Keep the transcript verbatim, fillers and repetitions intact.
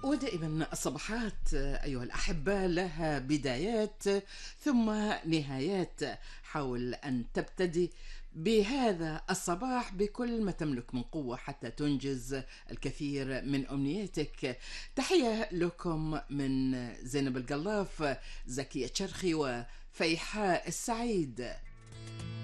ودائما الصباحات أيها الأحبة لها بدايات ثم نهايات. حاول أن تبتدي بهذا الصباح بكل ما تملك من قوة حتى تنجز الكثير من أمنياتك. تحية لكم من زينب القلاف، زكية شرخي وفيحاء السعيد.